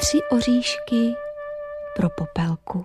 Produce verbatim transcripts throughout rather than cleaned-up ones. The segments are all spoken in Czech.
tři oříšky pro Popelku.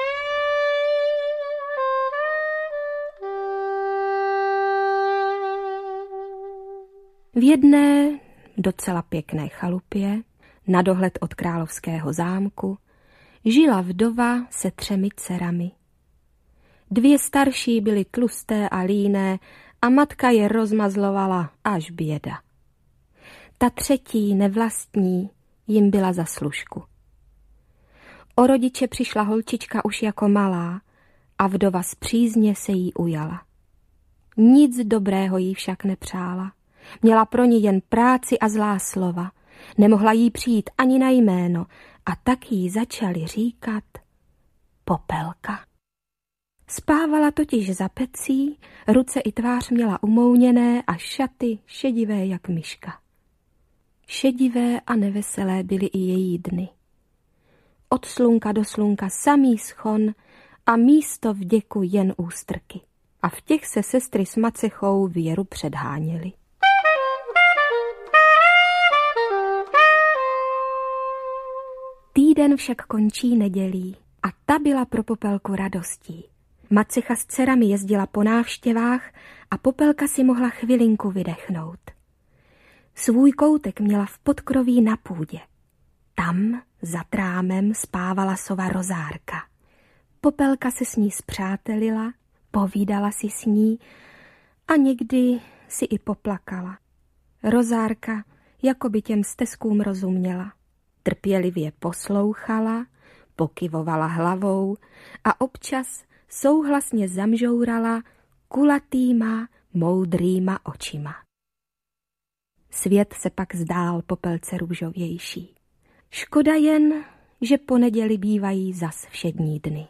V jedné docela pěkné chalupě, na dohled od královského zámku, žila vdova se třemi dcerami. Dvě starší byly tlusté a líné a matka je rozmazlovala až běda. Ta třetí, nevlastní, jim byla za služku. O rodiče přišla holčička už jako malá a vdova zpřízně se jí ujala. Nic dobrého jí však nepřála. Měla pro ní jen práci a zlá slova. Nemohla jí přijít ani na jméno a tak jí začali říkat Popelka. Spávala totiž za pecí, ruce i tvář měla umouněné a šaty šedivé jak myška. Šedivé a neveselé byly i její dny. Od slunka do slunka samý schon a místo vděku jen ústrky. A v těch se sestry s macechou Věru předháněly. Týden však končí nedělí a ta byla pro Popelku radostí. Macecha s dcerami jezdila po návštěvách a Popelka si mohla chvilinku vydechnout. Svůj koutek měla v podkroví na půdě. Tam za trámem spávala sova Rozárka. Popelka se s ní spřátelila, povídala si s ní a někdy si i poplakala. Rozárka jako by těm steskům rozuměla. Trpělivě poslouchala, pokyvovala hlavou a občas souhlasně zamžourala kulatýma, moudrýma očima. Svět se pak zdál Popelce růžovější. Škoda jen, že po neděli bývají zas všední dny.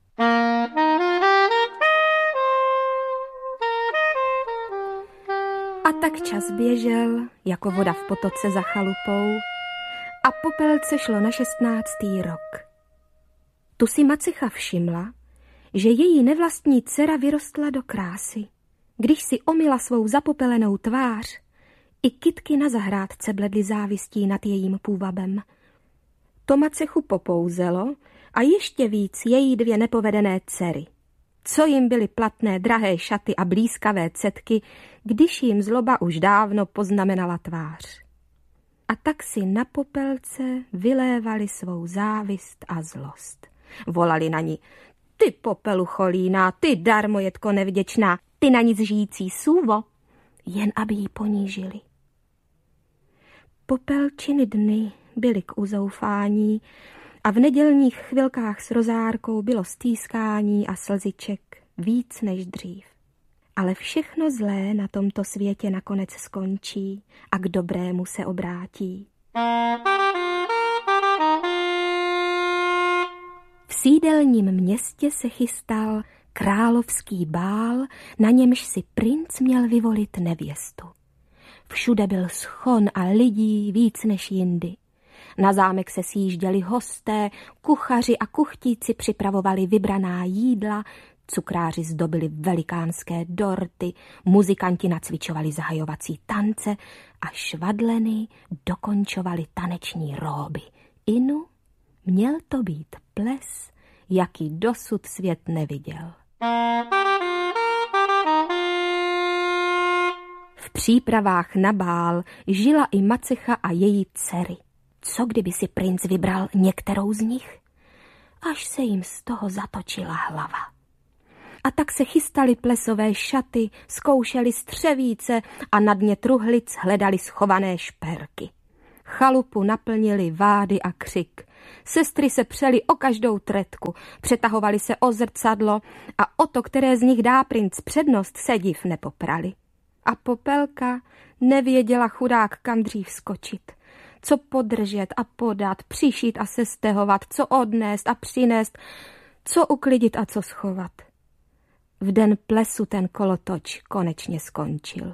A tak čas běžel, jako voda v potoce za chalupou, a Popelce šlo na šestnáctý rok. Tu si macecha všimla, že její nevlastní dcera vyrostla do krásy. Když si omyla svou zapopelenou tvář, i kytky na zahrádce bledly závistí nad jejím půvabem. To macechu popouzelo a ještě víc její dvě nepovedené dcery. Co jim byly platné drahé šaty a blízkavé cetky, když jim zloba už dávno poznamenala tvář. A tak si na Popelce vylévali svou závist a zlost. Volali na ní: ty popelucholíná, ty darmojetko nevděčná, ty na nic žijící sůvo, jen aby jí ponížili. Popelčiny dny byly k uzoufání a v nedělních chvilkách s Rozárkou bylo stýskání a slziček víc než dřív. Ale všechno zlé na tomto světě nakonec skončí a k dobrému se obrátí. V sídelním městě se chystal královský bál, na němž si princ měl vyvolit nevěstu. Všude byl schon a lidí víc než jindy. Na zámek se sjížděli hosté, kuchaři a kuchtíci připravovali vybraná jídla, cukráři zdobili velikánské dorty, muzikanti nacvičovali zahajovací tance a švadleny dokončovali taneční róby. Inu, měl to být ples, jaký dosud svět neviděl. V přípravách na bál žila i macecha a její dcery. Co kdyby si princ vybral některou z nich? Až se jim z toho zatočila hlava. A tak se chystali plesové šaty, zkoušeli střevíce a na dně truhlic hledali schované šperky. Chalupu naplnili vády a křik. Sestry se přeli o každou tretku, přetahovali se o zrcadlo a o to, které z nich dá princ přednost, se div nepoprali. A Popelka nevěděla chudák kam dřív skočit. Co podržet a podat, přišít a sestehovat, co odnést a přinést, co uklidit a co schovat. V den plesu ten kolotoč konečně skončil.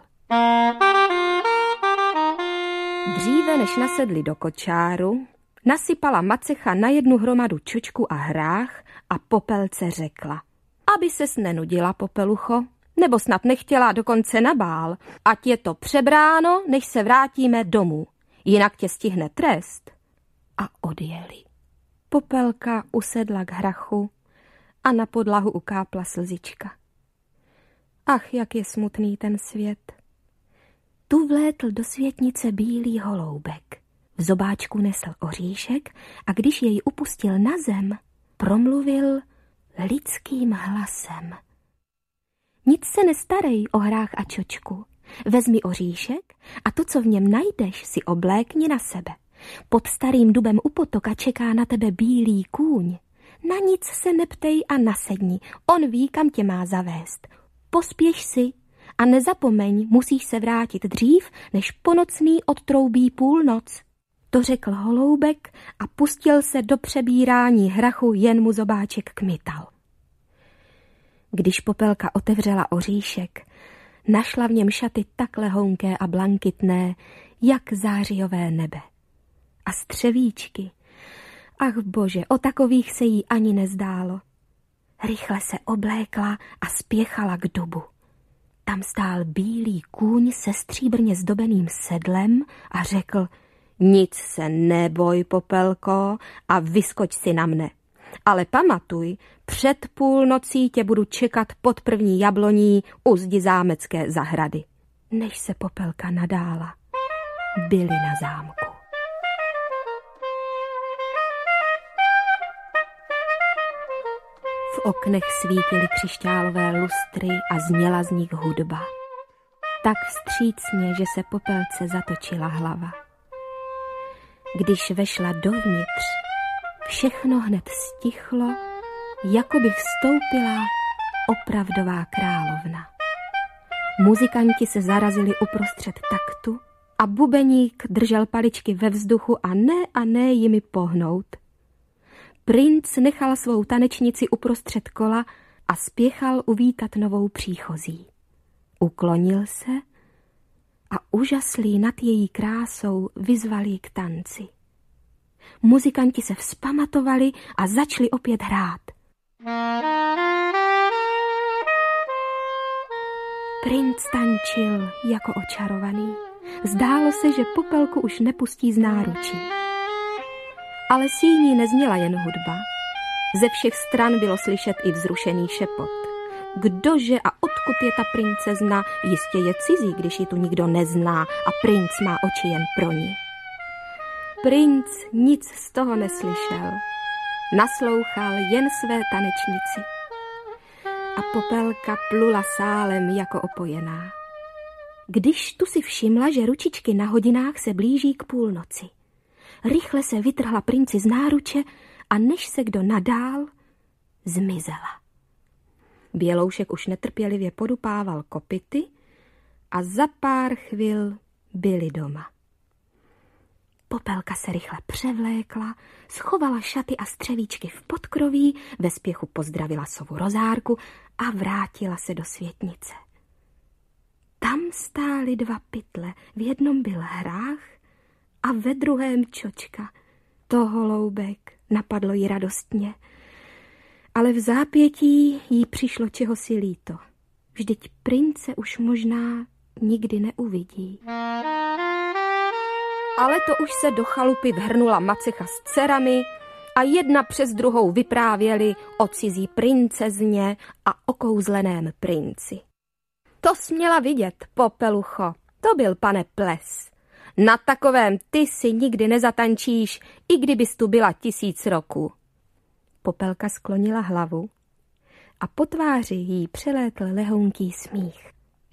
Dříve než nasedli do kočáru, nasypala macecha na jednu hromadu čočku a hrách a Popelce řekla: aby ses nenudila, Popelucho, nebo snad nechtěla dokonce na bál, ať je to přebráno, než se vrátíme domů, jinak tě stihne trest. a odjeli. Popelka usedla k hrachu a na podlahu ukápla slzička. Ach, jak je smutný ten svět. Tu vlétl do světnice bílý holoubek. V zobáčku nesl oříšek a když jej upustil na zem, promluvil lidským hlasem. Nic se nestarej o hrách a čočku. Vezmi oříšek a to, co v něm najdeš, si oblékni na sebe. Pod starým dubem u potoka čeká na tebe bílý kůň. Na nic se neptej a nasedni, on ví, kam tě má zavést. Pospěš si a nezapomeň, musíš se vrátit dřív, než ponocný odtroubí půlnoc. To řekl holoubek a pustil se do přebírání hrachu, jen mu zobáček kmital. Když Popelka otevřela oříšek, našla v něm šaty tak lehonké a blankitné, jak zářijové nebe. A střevíčky. Ach bože, o takových se jí ani nezdálo. Rychle se oblékla a spěchala k dubu. Tam stál bílý kůň se stříbrně zdobeným sedlem a řekl: Nic se neboj, Popelko, a vyskoč si na mne. Ale pamatuj, před půlnocí tě budu čekat pod první jabloní u zdi zámecké zahrady. Než se Popelka nadála, byli na zámku. V oknech svítily křišťálové lustry a zněla z nich hudba. Tak vstřícně, že se Popelce zatočila hlava. Když vešla dovnitř, všechno hned stichlo, jako by vstoupila opravdová královna. Muzikanti se zarazili uprostřed taktu a bubeník držel paličky ve vzduchu a ne a ne jimi pohnout. Princ nechal svou tanečnici uprostřed kola a spěchal uvítat novou příchozí. Uklonil se a úžaslí nad její krásou vyzval ji k tanci. Muzikanti se vzpamatovali a začali opět hrát. Princ tančil jako očarovaný. Zdálo se, že Popelku už nepustí z náručí. Ale síní nezněla jen hudba. Ze všech stran bylo slyšet i vzrušený šepot. Kdože a odkud je ta princezna? Jistě je cizí, když ji tu nikdo nezná a princ má oči jen pro ní. Princ nic z toho neslyšel. Naslouchal jen své tanečnici. A Popelka plula sálem jako opojená. Když tu si všimla, že ručičky na hodinách se blíží k půlnoci. Rychle se vytrhla princi z náruče a než se kdo nadál, zmizela. Běloušek už netrpělivě podupával kopyty a za pár chvil byli doma. Popelka se rychle převlékla, schovala šaty a střevíčky v podkroví, ve spěchu pozdravila sovu Rozárku a vrátila se do světnice. Tam stály dva pytle, v jednom byl hrách a ve druhém čočka. To holoubek, napadlo jí radostně. Ale v zápětí jí přišlo čehosi líto. Vždyť prince už možná nikdy neuvidí. Ale to už se do chalupy vhrnula macecha s dcerami a jedna přes druhou vyprávěli o cizí princezně a okouzleném princi. To směla vidět, Popelucho, to byl pane ples. Na takovém ty si nikdy nezatančíš, i kdybys tu byla tisíc roků. Popelka sklonila hlavu a po tváři jí přelétl lehonký smích.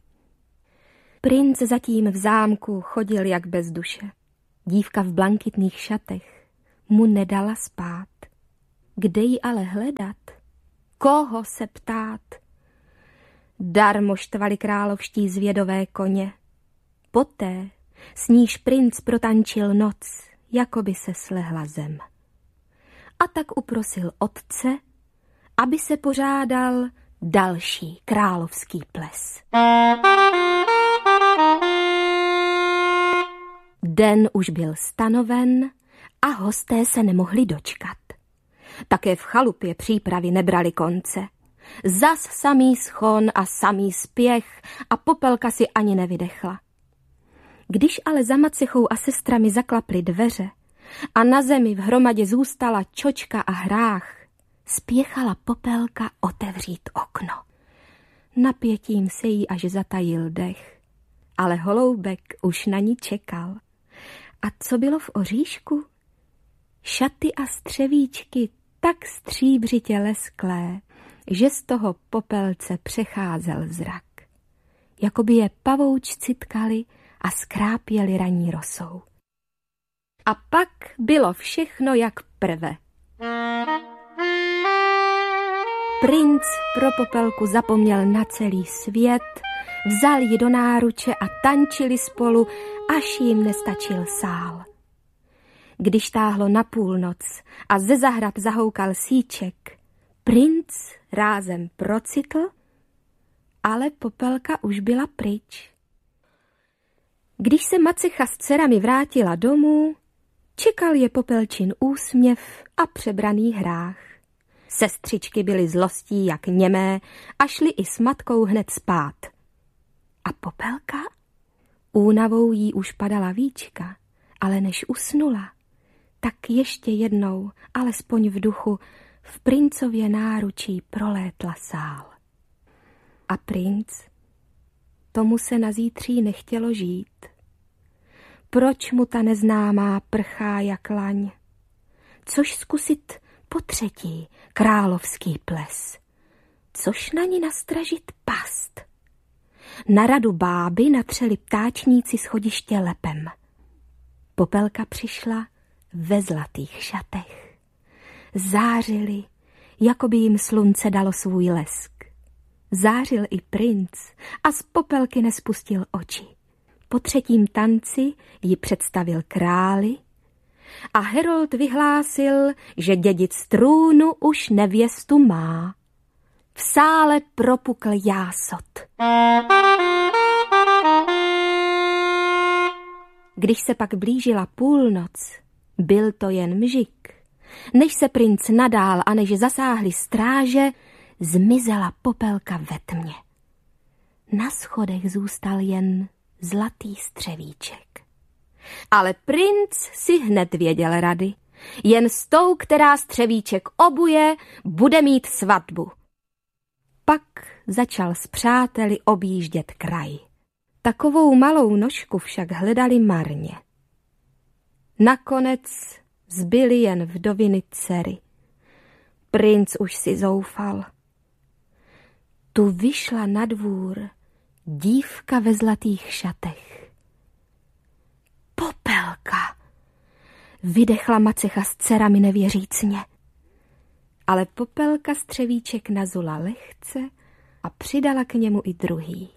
Princ zatím v zámku chodil jak bez duše. Dívka v blankitných šatech mu nedala spát. Kde ji ale hledat? Koho se ptát? Darmo štvali královští zvědové koně. Poté s níž princ protančil noc, jako by se slehla zem. A tak uprosil otce, aby se pořádal další královský ples. Den už byl stanoven a hosté se nemohli dočkat. Také v chalupě přípravy nebrali konce. Zas samý schon a samý spěch a Popelka si ani nevydechla. Když ale za macechou a sestrami zaklaply dveře a na zemi v hromadě zůstala čočka a hrách, spěchala Popelka otevřít okno. Napětím se jí až zatajil dech, ale holoubek už na ní čekal. A co bylo v oříšku? Šaty a střevíčky tak stříbřitě lesklé, že z toho Popelce přecházel zrak. Jakoby je pavoučci tkali a skrápěli ranní rosou. A pak bylo všechno jak prve. Princ pro Popelku zapomněl na celý svět, vzal ji do náruče a tančili spolu, až jim nestačil sál. Když táhlo na půlnoc a ze zahrad zahoukal síček, princ rázem procitl, ale Popelka už byla pryč. Když se Macecha s dcerami vrátila domů, čekal je Popelčin úsměv a přebraný hrách. Sestřičky byly zlostí jak němé a šly i s matkou hned spát. A Popelka? Únavou jí už padala víčka, ale než usnula, tak ještě jednou, alespoň v duchu, v princově náručí prolétla sál. A princ, tomu se na zítří nechtělo žít. Proč mu ta neznámá prchá jak laň? Což zkusit po třetí královský ples? Což na ní nastražit past? Na radu báby natřeli ptáčníci schodiště lepem. Popelka přišla ve zlatých šatech. Zářili, jako by jim slunce dalo svůj lesk. Zářil i princ a z Popelky nespustil oči. Po třetím tanci ji představil králi a herold vyhlásil, že dědic trůnu už nevěstu má. V sále propukl jásot. Když se pak blížila půlnoc, byl to jen mžik. Než se princ nadál a než zasáhly stráže, zmizela Popelka ve tmě. Na schodech zůstal jen zlatý střevíček. Ale princ si hned věděl rady. Jen s tou, která střevíček obuje, bude mít svatbu. Pak začal s přáteli objíždět kraj. Takovou malou nožku však hledali marně. Nakonec zbyly jen vdoviny dcery. Princ už si zoufal. Tu vyšla na dvůr dívka ve zlatých šatech. Popelka, vydechla Macecha s dcerami nevěřícně. Ale Popelka střevíček nazula lehce a přidala k němu i druhý.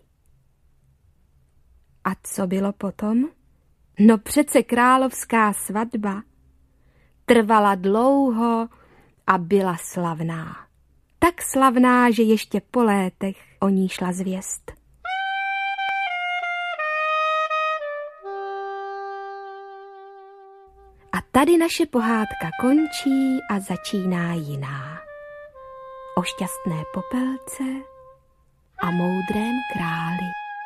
A co bylo potom? No přece královská svatba. Trvala dlouho a byla slavná. Tak slavná, že ještě po létech o ní šla zvěst. A tady naše pohádka končí a začíná jiná. O šťastné Popelce a moudrém králi.